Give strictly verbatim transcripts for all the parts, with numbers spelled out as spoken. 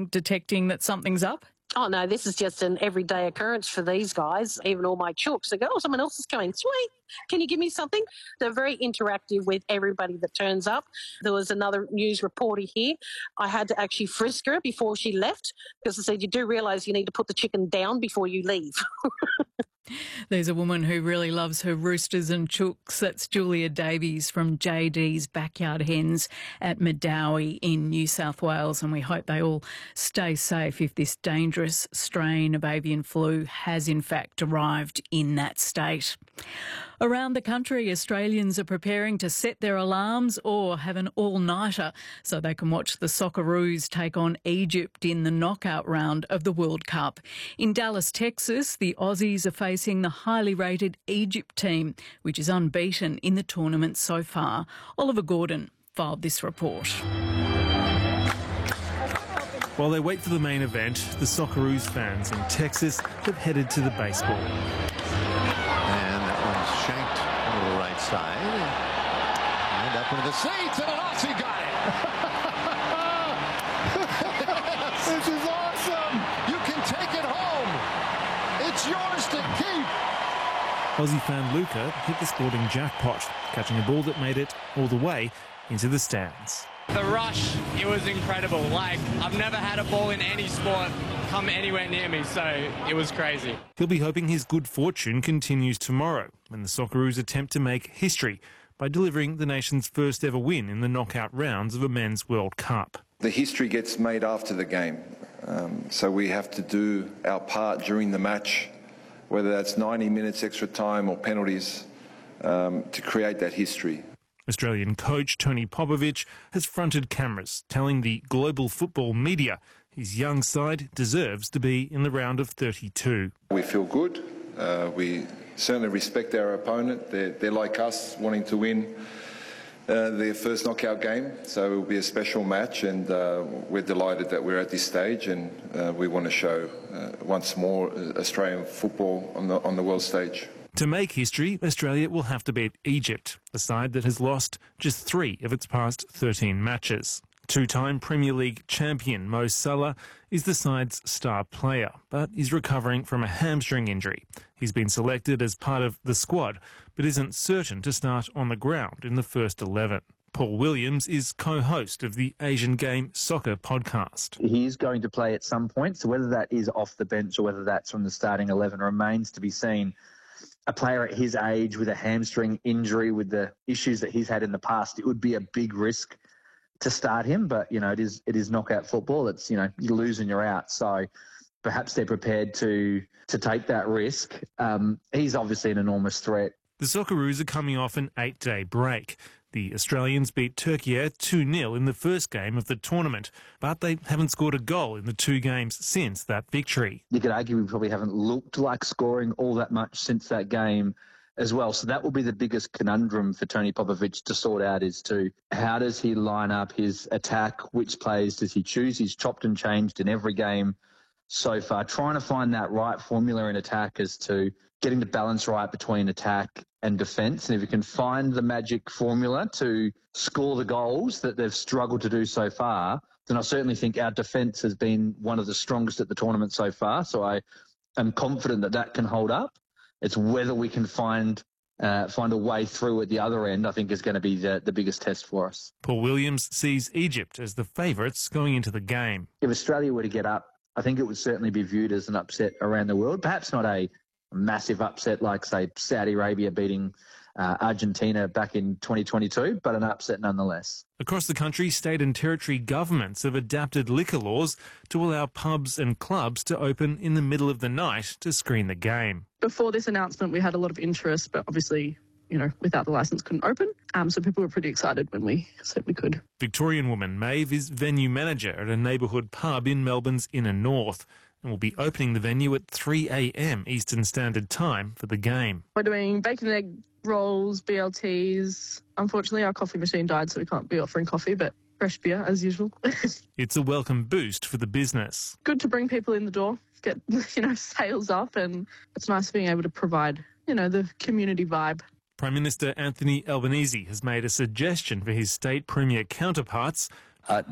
morning detecting that something's up? Oh, no, this is just an everyday occurrence for these guys. Even all my chooks, they go, oh, someone else is coming. Sweet. Can you give me something? They're very interactive with everybody that turns up. There was another news reporter here. I had to actually frisk her before she left because I said, you do realise you need to put the chicken down before you leave. There's a woman who really loves her roosters and chooks. That's Julia Davies from J D's Backyard Hens at Medowie in New South Wales, and we hope they all stay safe if this dangerous strain of avian flu has in fact arrived in that state. Around the country, Australians are preparing to set their alarms or have an all-nighter so they can watch the Socceroos take on Egypt in the knockout round of the World Cup. In Dallas, Texas, the Aussies are facing the highly rated Egypt team, which is unbeaten in the tournament so far. Oliver Gordon filed this report. While they wait for the main event, the Socceroos fans in Texas have headed to the baseball. Shanked over the right side. And up into the seats, and an Aussie got it. This is awesome. You can take it home. It's yours to keep. Aussie fan Luca hit the sporting jackpot, catching a ball that made it all the way into the stands. The rush, it was incredible. Like, I've never had a ball in any sport come anywhere near me, so it was crazy. He'll be hoping his good fortune continues tomorrow when the Socceroos attempt to make history by delivering the nation's first ever win in the knockout rounds of a men's World Cup. The history gets made after the game, um, so we have to do our part during the match, whether that's ninety minutes extra time or penalties, um, to create that history. Australian coach Tony Popovic has fronted cameras, telling the global football media his young side deserves to be in the round of thirty-two. We feel good. Uh, we certainly respect our opponent. They're, they're like us, wanting to win uh, their first knockout game. So it will be a special match, and uh, we're delighted that we're at this stage, and uh, we want to show uh, once more Australian football on the, on the world stage. To make history, Australia will have to beat Egypt, a side that has lost just three of its past thirteen matches. Two-time Premier League champion Mo Salah is the side's star player, but is recovering from a hamstring injury. He's been selected as part of the squad, but isn't certain to start on the ground in the first eleven. Paul Williams is co-host of the Asian Game Soccer podcast. He's going to play at some point, so whether that is off the bench or whether that's from the starting eleven remains to be seen. A player at his age with a hamstring injury, with the issues that he's had in the past, it would be a big risk to start him. But, you know, it is it is knockout football. It's, you know, you lose and you're out. So perhaps they're prepared to to take that risk. Um, he's obviously an enormous threat. The Socceroos are coming off an eight-day break. The Australians beat Turkey two nil in the first game of the tournament, but they haven't scored a goal in the two games since that victory. You could argue we probably haven't looked like scoring all that much since that game as well. So that will be the biggest conundrum for Tony Popovic to sort out, is to how does he line up his attack, which players does he choose? He's chopped and changed in every game so far, trying to find that right formula in attack as to getting the balance right between attack and defence. And if you can find the magic formula to score the goals that they've struggled to do so far, then I certainly think our defence has been one of the strongest at the tournament so far. So I am confident that that can hold up. It's whether we can find uh, find a way through at the other end, I think, is going to be the, the biggest test for us. Paul Williams sees Egypt as the favourites going into the game. If Australia were to get up, I think it would certainly be viewed as an upset around the world. Perhaps not a massive upset like, say, Saudi Arabia beating uh, Argentina back in twenty twenty-two, but an upset nonetheless. Across the country, state and territory governments have adapted liquor laws to allow pubs and clubs to open in the middle of the night to screen the game. Before this announcement, we had a lot of interest, but obviously, you know, without the licence couldn't open. Um, so people were pretty excited when we said we could. Victorian woman Maeve is venue manager at a neighbourhood pub in Melbourne's inner north and will be opening the venue at three a m Eastern Standard Time for the game. We're doing bacon and egg rolls, B L Ts. Unfortunately, our coffee machine died, so we can't be offering coffee, but fresh beer as usual. It's a welcome boost for the business. Good to bring people in the door, get, you know, sales up, and it's nice being able to provide, you know, the community vibe. Prime Minister Anthony Albanese has made a suggestion for his state premier counterparts. Uh,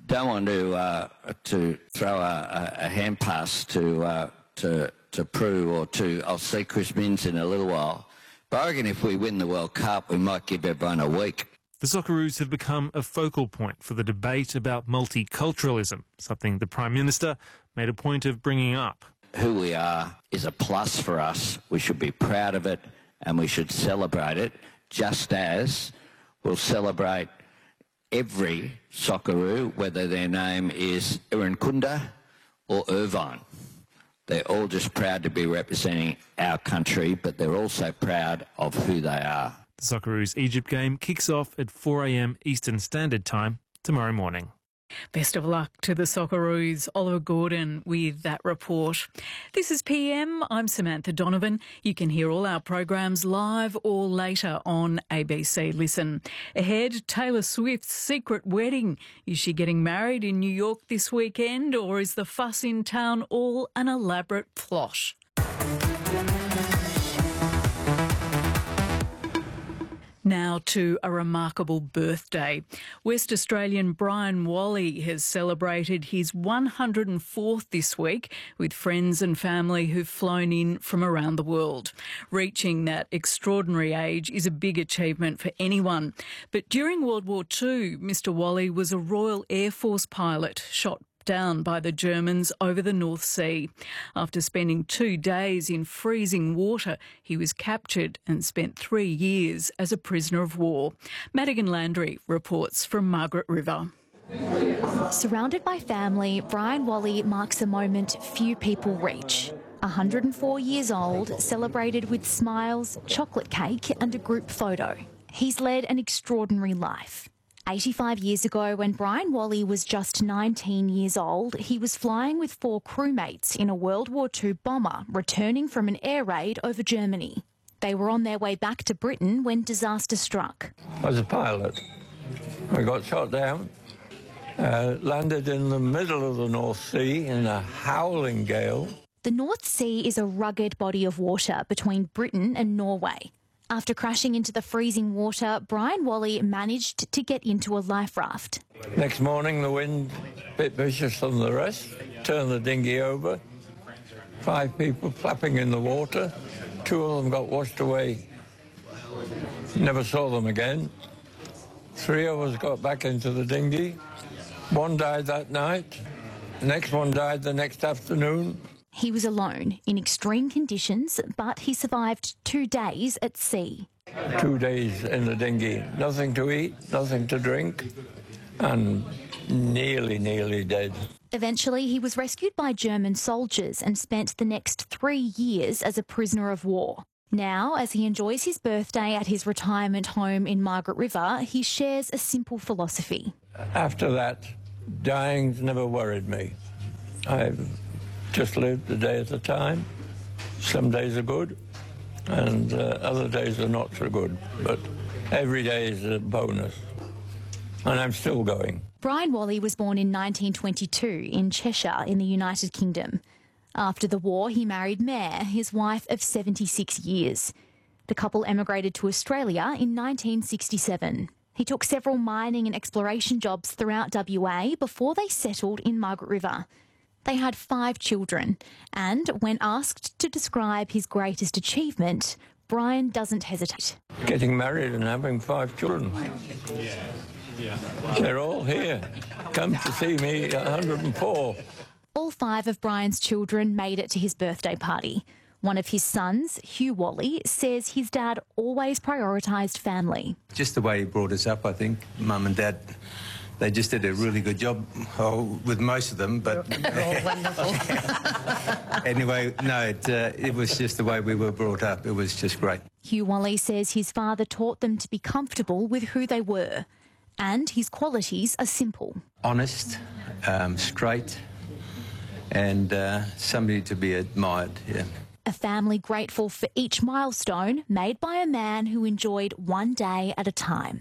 don't want to uh, to throw a, a hand pass to uh, to to Prue or to. I'll see Chris Minns in a little while. But I reckon if we win the World Cup, we might give everyone a week. The Socceroos have become a focal point for the debate about multiculturalism, something the Prime Minister made a point of bringing up. Who we are is a plus for us. We should be proud of it and we should celebrate it, just as we'll celebrate every Socceroo, whether their name is Irankunda or Irvine. They're all just proud to be representing our country, but they're also proud of who they are. The Socceroos Egypt game kicks off at four a m Eastern Standard Time tomorrow morning. Best of luck to the Socceroos. Oliver Gordon with that report. This is P M. I'm Samantha Donovan. You can hear all our programs live or later on A B C Listen. Ahead, Taylor Swift's secret wedding. Is she getting married in New York this weekend, or is the fuss in town all an elaborate plot? Now to a remarkable birthday. West Australian Brian Wally has celebrated his one hundred fourth this week with friends and family who've flown in from around the world. Reaching that extraordinary age is a big achievement for anyone. But during World War Two, Mister Wally was a Royal Air Force pilot shot down by the Germans over the North Sea. After spending two days in freezing water, he was captured and spent three years as a prisoner of war. Madigan Landry reports from Margaret River. Surrounded by family, Brian Wally marks a moment few people reach. one hundred four years old, celebrated with smiles, chocolate cake and a group photo. He's led an extraordinary life. eighty-five years ago, when Brian Wally was just nineteen years old, he was flying with four crewmates in a World War Two bomber returning from an air raid over Germany. They were on their way back to Britain when disaster struck. I was a pilot. I got shot down, uh, landed in the middle of the North Sea in a howling gale. The North Sea is a rugged body of water between Britain and Norway. After crashing into the freezing water, Brian Wally managed to get into a life raft. Next morning, the wind, a bit vicious than the rest, turned the dinghy over. Five people flapping in the water. Two of them got washed away. Never saw them again. Three of us got back into the dinghy. One died that night. The next one died the next afternoon. He was alone in extreme conditions, but he survived two days at sea. Two days in the dinghy, nothing to eat, nothing to drink, and nearly, nearly dead. Eventually, he was rescued by German soldiers and spent the next three years as a prisoner of war. Now, as he enjoys his birthday at his retirement home in Margaret River, he shares a simple philosophy. After that, dying's never worried me. I've just lived a day at a time. Some days are good and uh, other days are not so good, but every day is a bonus. And I'm still going. Brian Wally was born in nineteen twenty-two in Cheshire in the United Kingdom. After the war, he married Mare, his wife of seventy-six years. The couple emigrated to Australia in nineteen sixty-seven. He took several mining and exploration jobs throughout W A before they settled in Margaret River. They had five children, and when asked to describe his greatest achievement, Brian doesn't hesitate. Getting married and having five children. They're all here. Come to see me at one hundred four. All five of Brian's children made it to his birthday party. One of his sons, Hugh Wally, says his dad always prioritised family. Just the way he brought us up, I think. Mum and Dad, they just did a really good job oh, with most of them, but... They're all wonderful. Anyway, no, it, uh, it was just the way we were brought up. It was just great. Hugh Wally says his father taught them to be comfortable with who they were, and his qualities are simple. Honest, um, straight, and uh, somebody to be admired, yeah. A family grateful for each milestone made by a man who enjoyed one day at a time.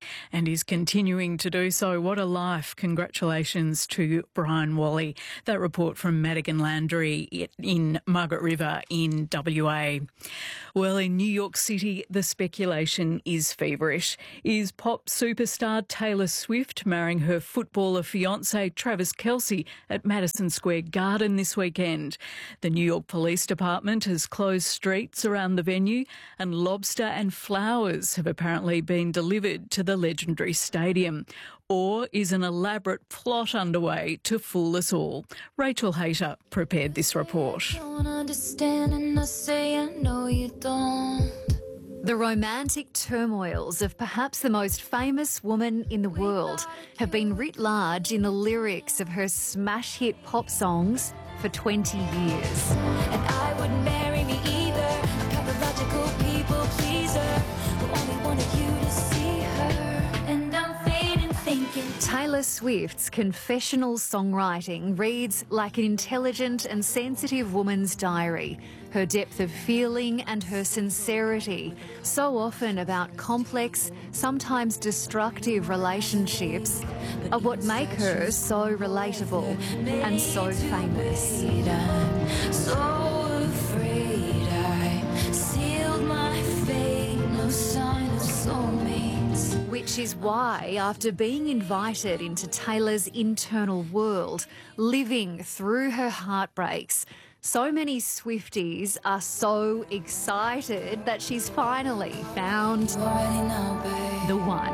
and is continuing to do so. What a life. Congratulations to Brian Wally. That report from Madigan Landry in Margaret River in W A. Well, in New York City, the speculation is feverish. Is pop superstar Taylor Swift marrying her footballer fiancé Travis Kelce at Madison Square Garden this weekend? The New York Police Department has closed streets around the venue, and lobster and flowers have apparently been delivered to the legendary stadium. Or is an elaborate plot underway to fool us all? Rachel Hayter prepared this report. Don't understand and I say I know you don't. The romantic turmoils of perhaps the most famous woman in the world have been writ large in the lyrics of her smash hit pop songs for twenty years. And I wouldn't marry me either, a pathological people pleaser who only wanted you to see her. And I'm fading thinking. Taylor Swift's confessional songwriting reads like an intelligent and sensitive woman's diary. Her depth of feeling and her sincerity, so often about complex, sometimes destructive relationships, are what make her so relatable and so famous. I'm so afraid I sealed my fate, no sign of soulmates. Which is why, after being invited into Taylor's internal world, living through her heartbreaks, so many Swifties are so excited that she's finally found the one.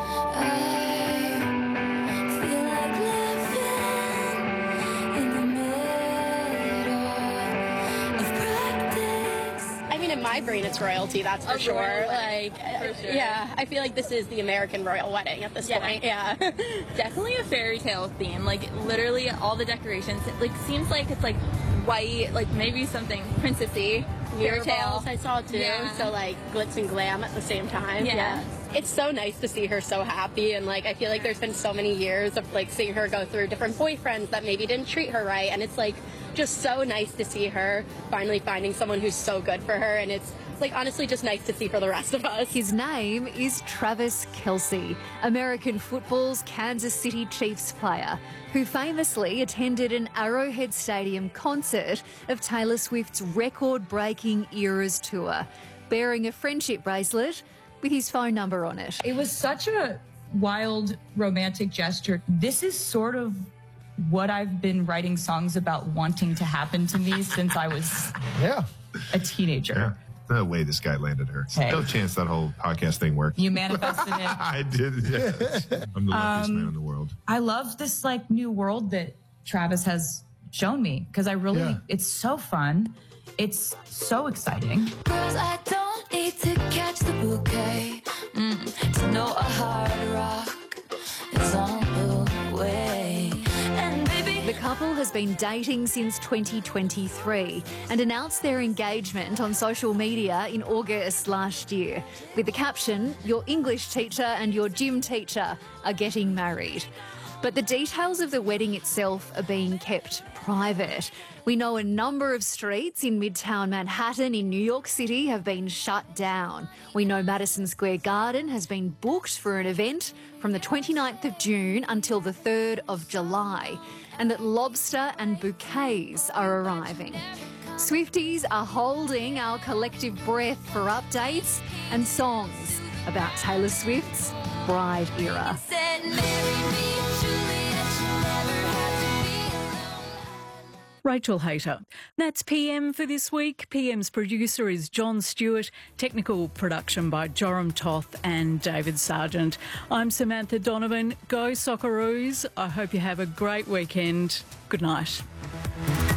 I mean, in my brain, it's royalty, that's for A sure. royal Like, wedding, for sure. yeah, I feel like this is the American royal wedding at this Yeah. point. Yeah. Definitely a fairy tale theme. Like, literally all the decorations. It, like, seems like it's, like, white, like, maybe something princessy. Fairy tale. Mirrors I saw too, Yeah. so like glitz and glam at the same time. Yeah. It's so nice to see her so happy, and like I feel like there's been so many years of like seeing her go through different boyfriends that maybe didn't treat her right, and it's like just so nice to see her finally finding someone who's so good for her, and it's like honestly just nice to see for the rest of us. His name is Travis Kelce, American football's Kansas City Chiefs player, who famously attended an Arrowhead Stadium concert of Taylor Swift's record-breaking Eras tour, bearing a friendship bracelet with his phone number on it. It was such a wild, romantic gesture. This is sort of what I've been writing songs about wanting to happen to me since I was yeah. a teenager. Yeah. The way this guy landed her. Hey. No chance that whole podcast thing worked. You manifested it. I did, yes. I'm the luckiest Um, man in the world. I love this like new world that Travis has shown me because I really, Yeah. it's so fun. It's so exciting. Girls, I don't need to catch the bouquet mm, to know a hard rock is on the way. And baby, the couple has been dating since twenty twenty-three and announced their engagement on social media in August last year with the caption, "Your English teacher and your gym teacher are getting married." But the details of the wedding itself are being kept private. We know a number of streets in Midtown Manhattan in New York City have been shut down. We know Madison Square Garden has been booked for an event from the twenty-ninth of June until the third of July, and that lobster and bouquets are arriving. Swifties are holding our collective breath for updates and songs about Taylor Swift's bride era. Rachel Hayter. That's P M for this week. P M's producer is John Stewart. Technical production by Joram Toth and David Sargent. I'm Samantha Donovan. Go Socceroos. I hope you have a great weekend. Good night.